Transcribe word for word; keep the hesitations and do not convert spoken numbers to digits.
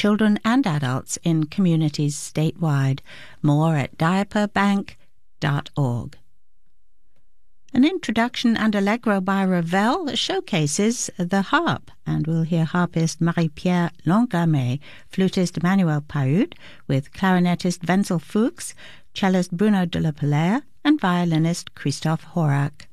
children and adults in communities statewide. More at diaper bank dot org. An introduction and allegro by Ravel showcases the harp, and we'll hear harpist Marie-Pierre Longamet, flutist Emmanuel Paut, with clarinetist Wenzel Fuchs, cellist Bruno de la Polaire, and violinist Christophe Horak.